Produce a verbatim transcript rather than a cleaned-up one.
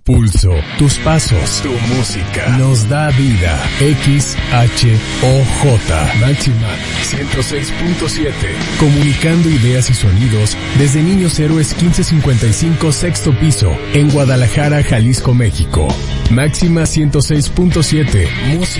pulso, tus pasos, tu música, nos da vida. X H O J, Máxima ciento seis punto siete, comunicando ideas y sonidos desde Niños Héroes quince cincuenta y cinco, sexto piso, en Guadalajara, Jalisco, México. Máxima ciento seis punto siete, música.